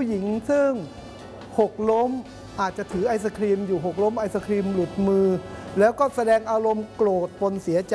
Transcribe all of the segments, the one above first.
ผู้หญิงซึ่งหกล้มอาจจะถือไอศครีมอยู่หกล้มไอศครีมหลุดมือแล้วก็แสดงอารมณ์โกรธปนเสียใจ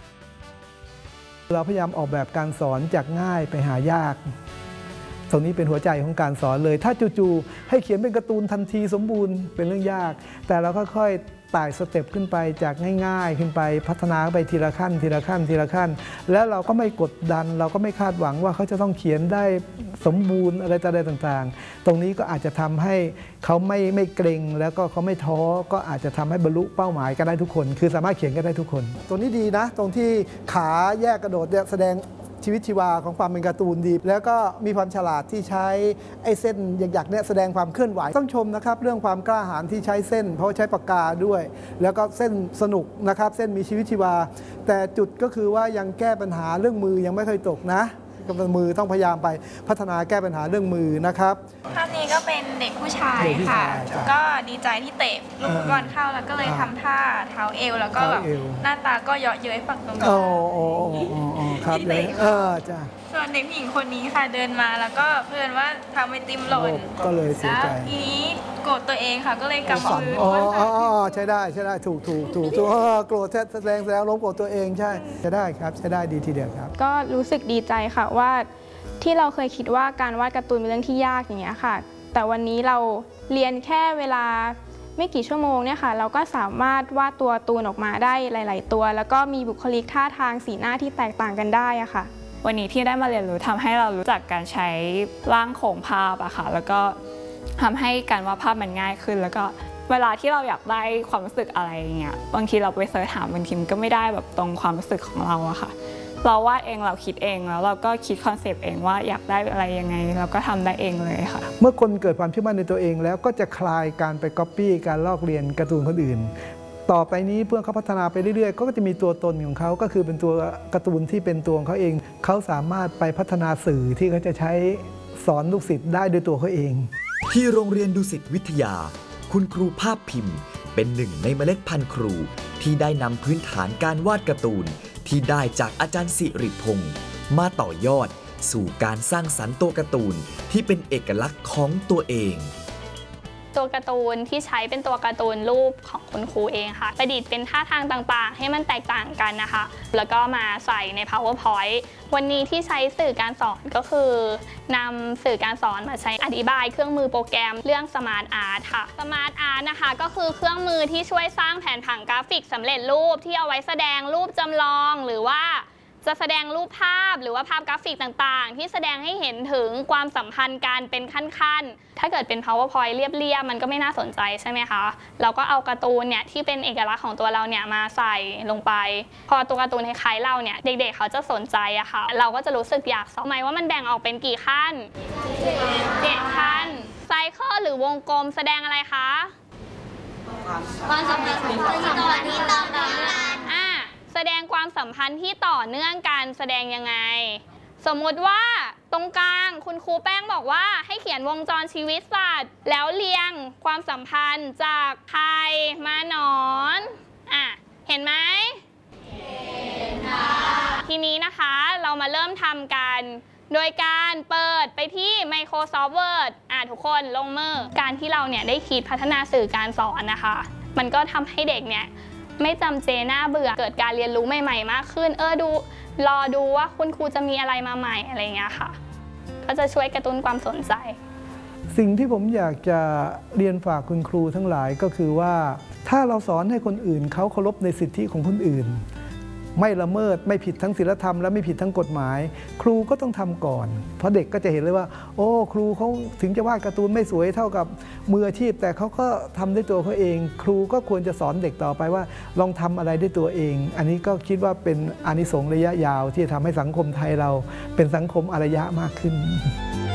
เราพยายามออกแบบการสอนจากง่ายไปหายากตรงนี้เป็นหัวใจของการสอนเลยถ้าจู่ๆให้เขียนเป็นการ์ตูนทันทีสมบูรณ์เป็นเรื่องยากแต่เราค่อยๆไต่สเต็ปขึ้นไปจากง่ายๆขึ้นไปพัฒนาไปทีละขั้นทีละขั้นทีละขั้นแล้วเราก็ไม่กดดันเราก็ไม่คาดหวังว่าเขาจะต้องเขียนได้สมบูรณ์อะไรต่างๆตรงนี้ก็อาจจะทำให้เขาไม่เกรงแล้วก็เขาไม่ท้อก็อาจจะทำให้บรรลุเป้าหมายกันได้ทุกคนคือสามารถเขียนกันได้ทุกคนตรงนี้ดีนะตรงที่ขาแยกกระโดดเนี่ยแสดงชีวิตชีวาของความเป็นการ์ตูนดีแล้วก็มีความฉลาดที่ใช้ไอ้เส้นหยักๆเนี่ยแสดงความเคลื่อนไหวต้องชมนะครับเรื่องความกล้าหาญที่ใช้เส้นเพราะใช้ปากกาด้วยแล้วก็เส้นสนุกนะครับเส้นมีชีวิตชีวาแต่จุดก็คือว่ายังแก้ปัญหาเรื่องมือยังไม่เคยตกนะกับมือต้องพยายามไปพัฒนาแก้ปัญหาเรื่องมือนะครับภาพนี้ก็เป็นเด็กผู้ชายค่ะก็ดีใจที่เตะลูกฟุตบอลเข้าแล้วก็เลยทำท่าเท้าเอวแล้วก็แบบหน้าตาก็เยาะเย้ยฝั่งตรงนี้ครับเลยจ้ะส่วนเด็กผู้หญิงคนนี้ค่ะเดินมาแล้วก็เพื่อนว่าทำไอติมหล่นก็เลยเสียใจทีนี้โกรธตัวเองค่ะก็เลยกำมือใช่ได้ถูกโกรธแสดงล้มโกรธตัวเองใช่ได้ครับใช่ได้ดีทีเดียวครับก็รู้สึกดีใจค่ะว่าที่เราเคยคิดว่าการวาดการ์ตูนเป็นเรื่องที่ยากอย่างเงี้ยค่ะแต่วันนี้เราเรียนแค่เวลาไม่กี่ชั่วโมงเนี่ยค่ะเราก็สามารถวาดตัวการ์ตูนออกมาได้หลายๆตัวแล้วก็มีบุคลิกท่าทางสีหน้าที่แตกต่างกันได้อะค่ะวันนี้ที่ได้มาเรียนรู้ทำให้เรารู้จักการใช้ร่างโครงภาพอะค่ะแล้วก็ทำให้การวาดภาพมันง่ายขึ้นแล้วก็เวลาที่เราอยากได้ความรู้สึกอะไรเงี้ยบางทีเราไปเสิร์ชหาบางทีมันก็ไม่ได้แบบตรงความรู้สึกของเราอะค่ะเราวาดเองเราคิดเองแล้วเราก็คิดคอนเซปต์เองว่าอยากได้อะไรยังไงเราก็ทำได้เองเลยค่ะเมื่อคนเกิดความเชื่อมั่นในตัวเองแล้วก็จะคลายการไปก๊อปปี้การลอกเรียนการ์ตูนคนอื่นต่อไปนี้เพื่อเขาพัฒนาไปเรื่อยๆก็จะมีตัวตนของเขาก็คือเป็นตัวการ์ตูนที่เป็นตัวของเขาเองเขาสามารถไปพัฒนาสื่อที่เขาจะใช้สอนลูกศิษย์ได้ด้วยตัวเขาเองที่โรงเรียนดุสิตวิทยาคุณครูภาพพิมพ์เป็นหนึ่งในเมล็ดพันธุ์ครูที่ได้นำพื้นฐานการวาดการ์ตูนที่ได้จากอาจารย์สิริพงศ์มาต่อยอดสู่การสร้างสรรค์ตัวการ์ตูนที่เป็นเอกลักษณ์ของตัวเองตัวการ์ตูนที่ใช้เป็นตัวการ์ตูนรูปของคุณครูเองค่ะประดิษฐ์เป็นท่าทางต่างๆให้มันแตกต่างกันนะคะแล้วก็มาใส่ใน PowerPoint วันนี้ที่ใช้สื่อการสอนก็คือนำสื่อการสอนมาใช้อธิบายเครื่องมือโปรแกรมเรื่อง Smart Art ค่ะ Smart Art นะคะก็คือเครื่องมือที่ช่วยสร้างแผนผังกราฟิกสำเร็จรูปที่เอาไว้แสดงรูปจำลองหรือว่าจะแสดงรูปภาพหรือว่าภาพกราฟิกต่างๆที่แสดงให้เห็นถึงความสัมพันธ์การเป็นขั้นๆถ้าเกิดเป็น PowerPoint เรียบๆมันก็ไม่น่าสนใจใช่ไหมคะเราก็เอาการ์ตูนเนี่ยที่เป็นเอกลักษณ์ของตัวเราเนี่ยมาใส่ลงไปพอตัวการ์ตูนคล้ายๆเราเนี่ยเด็กๆเขาจะสนใจอะค่ะเราก็จะรู้สึกอยากสอนไหมว่ามันแบ่งออกเป็นกี่ขั้น7ขั้นไซเคิลหรือวงกลมแสดงอะไรคะความสัมพันธ์ที่ต่อเนื่องกันแสดงความสัมพันธ์ที่ต่อเนื่องกันแสดงยังไงสมมติว่าตรงกลางคุณครูแป้งบอกว่าให้เขียนวงจรชีวิตสัตว์แล้วเรียงความสัมพันธ์จากไข่มาหนอนเห็นไหมเห็นค่ะทีนี้นะคะเรามาเริ่มทำกันโดยการเปิดไปที่ Microsoft Word ทุกคนลงมือการที่เราเนี่ยได้คิดพัฒนาสื่อการสอนนะคะมันก็ทำให้เด็กเนี่ยไม่จำเจน่าเบื่อเกิดการเรียนรู้ใหม่ๆมากขึ้นรอดูว่าคุณครูจะมีอะไรมาใหม่อะไรเงี้ยค่ะก็จะช่วยกระตุ้นความสนใจสิ่งที่ผมอยากจะเรียนฝากคุณครูทั้งหลายก็คือว่าถ้าเราสอนให้คนอื่นเขาเคารพในสิทธิของคนอื่นไม่ละเมิดไม่ผิดทั้งศีลธรรมและไม่ผิดทั้งกฎหมายครูก็ต้องทำก่อนเพราะเด็กก็จะเห็นเลยว่าโอ้ครูเขาถึงจะวาดการ์ตูนไม่สวยเท่ากับมืออาชีพแต่เขาก็ทำด้วยตัวเขาเองครูก็ควรจะสอนเด็กต่อไปว่าลองทำอะไรด้วยตัวเองอันนี้ก็คิดว่าเป็นอานิสงส์ระยะยาวที่จะทำให้สังคมไทยเราเป็นสังคมอารยะมากขึ้น